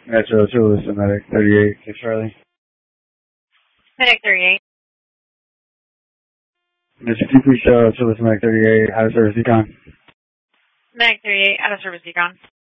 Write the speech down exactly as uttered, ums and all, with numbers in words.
Metro two, this is Medic thirty-eight, Six Charlie. Medic thirty-eight. Mister T P Show, Chillis Medic thirty-eight, out of service econ. Medic thirty-eight, out of service econ.